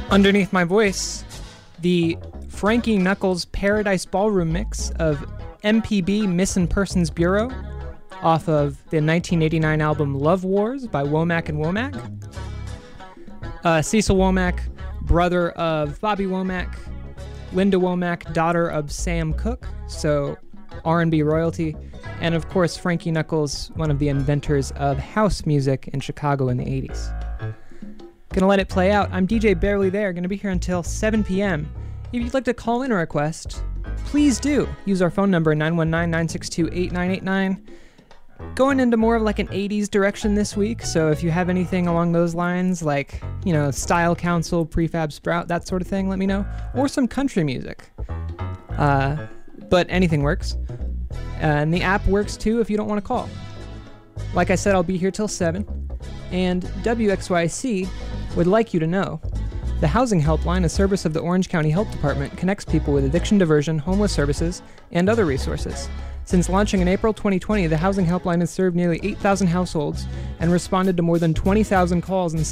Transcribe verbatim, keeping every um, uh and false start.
Underneath my voice, the Frankie Knuckles Paradise Ballroom mix of M P B Missin' Persons Bureau off of the nineteen eighty-nine album Love Wars by Womack and Womack. Uh, Cecil Womack, brother of Bobby Womack, Linda Womack, daughter of Sam Cooke, so R and B royalty, and of course Frankie Knuckles, one of the inventors of house music in Chicago in the eighties. Gonna let it play out. I'm D J Barely There, gonna be here until seven p.m. If you'd like to call in a request, please do. Use our phone number, nine one nine, nine six two, eight nine eight nine. Going into more of like an eighties direction this week, so if you have anything along those lines, like, you know, Style Council, Prefab Sprout, that sort of thing, let me know. Or some country music. Uh, but anything works. Uh, and the app works too if you don't want to call. Like I said, I'll be here till seven. And W X Y C would like you to know the Housing Helpline, a service of the Orange County Health Department, connects people with addiction diversion, homeless services, and other resources. Since launching in April twenty twenty, the Housing Helpline has served nearly eight thousand households and responded to more than twenty thousand calls and